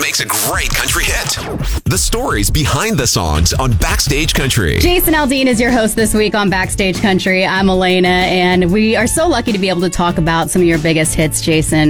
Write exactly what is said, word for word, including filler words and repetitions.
makes a great country hit. The stories behind the songs on Backstage Country. Jason Aldean is your host this week on Backstage Country. I'm Elena, and we are so lucky to be able to talk about some of your biggest hits, Jason.